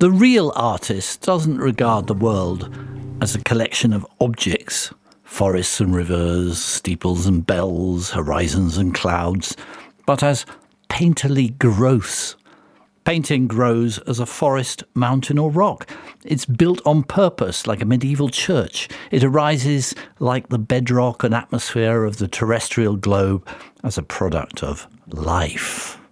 The real artist doesn't regard the world as a collection of objects, forests and rivers, steeples and bells, horizons and clouds, but as painterly growths. Painting grows as a forest, mountain or rock. It's built on purpose like a medieval church. It arises like the bedrock and atmosphere of the terrestrial globe as a product of life.